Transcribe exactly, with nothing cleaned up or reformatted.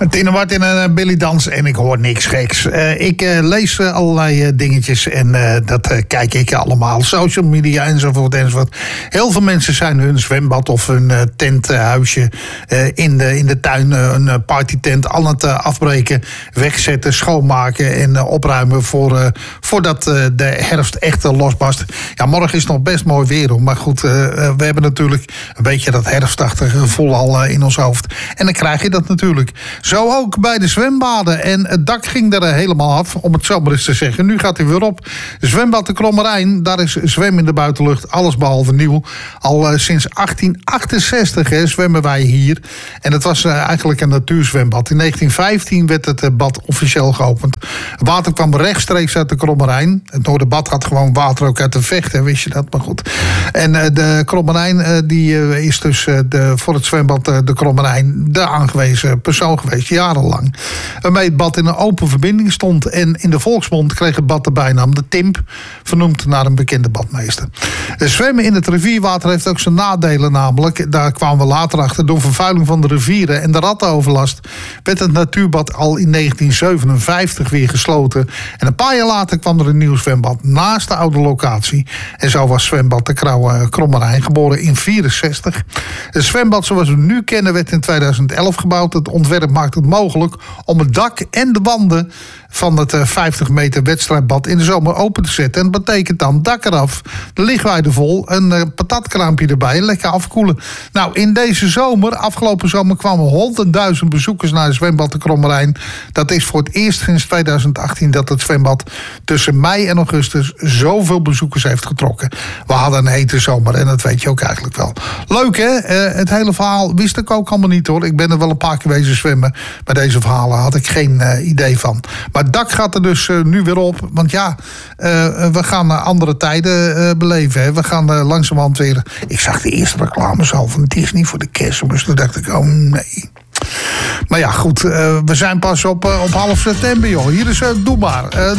Tine Martin en uh, Billy Dans en ik hoor niks geks. Uh, ik uh, lees uh, allerlei uh, dingetjes en uh, dat uh, kijk ik allemaal. Social media enzovoort enzovoort. Heel veel mensen zijn hun zwembad of hun uh, tenthuisje uh, in, de, in de tuin, uh, een uh, partytent, aan het uh, afbreken, wegzetten, schoonmaken en uh, opruimen voor, uh, voordat uh, de herfst echt uh, losbarst. Ja, morgen is nog best mooi weer, hoor. Maar goed, uh, we hebben natuurlijk een beetje dat herfstachtige gevoel al uh, in ons hoofd. En dan krijg je dat natuurlijk. Zo ook bij de zwembaden. En het dak ging er helemaal af, om het zo maar eens te zeggen. Nu gaat hij weer op. Zwembad de Kromme Rijn, daar is zwem in de buitenlucht alles behalve nieuw. Al uh, sinds achttien achtenzestig hè, zwemmen wij hier. En het was uh, eigenlijk een natuurzwembad. In negentien vijftien werd het uh, bad officieel geopend. Het water kwam rechtstreeks uit de Kromme Rijn. Het Noorderbad had gewoon water ook uit de Vecht, hè, wist je dat? Maar goed. En uh, de Kromme Rijn uh, die, uh, is dus uh, de, voor het zwembad uh, de Kromme Rijn de aangewezen persoon geweest, jarenlang. Waarmee het bad in een open verbinding stond. En in de volksmond kreeg het bad de bijnaam de Timp, vernoemd naar een bekende badmeester. Zwemmen in het rivierwater heeft ook zijn nadelen namelijk. Daar kwamen we later achter. Door vervuiling van de rivieren en de rattenoverlast werd het natuurbad al in negentien zevenenvijftig weer gesloten. En een paar jaar later kwam er een nieuw zwembad naast de oude locatie. En zo was zwembad de Krauwe Kromme Rijn geboren in vierenzestig. Het zwembad zoals we het nu kennen werd in tweeduizend elf gebouwd. Het ontwerp maakt het mogelijk om het dak en de wanden van het vijftig meter wedstrijdbad in de zomer open te zetten. En dat betekent dan dak eraf, de lichtweide vol, een uh, patatkraampje erbij, lekker afkoelen. Nou, in deze zomer, afgelopen zomer, kwamen honderdduizend bezoekers naar het zwembad de Kromme Rijn. Dat is voor het eerst sinds tweeduizend achttien dat het zwembad tussen mei en augustus zoveel bezoekers heeft getrokken. We hadden een hete zomer en dat weet je ook eigenlijk wel. Leuk hè? Uh, het hele verhaal wist ik ook allemaal niet hoor. Ik ben er wel een paar keer wezen zwemmen. Maar deze verhalen had ik geen uh, idee van. Maar het dak gaat er dus uh, nu weer op. Want ja, uh, we gaan uh, andere tijden uh, beleven. Hè. We gaan uh, langzamerhand weer... Ik zag de eerste reclames al van Disney voor de kerstmis. Toen dacht ik, oh nee. Maar ja, goed. Uh, we zijn pas op, uh, op half september, joh. Hier is uh, Doe Maar. Uh,